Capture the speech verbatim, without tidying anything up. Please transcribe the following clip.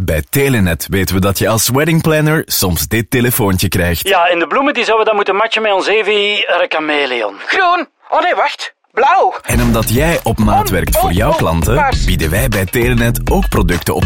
Bij Telenet weten we dat je als weddingplanner soms dit telefoontje krijgt. Ja, en de bloemen die zouden we dan moeten matchen met ons Evi chameleon. Groen. Oh nee, wacht. Blauw. En omdat jij op maat werkt voor jouw klanten, bieden wij bij Telenet ook producten op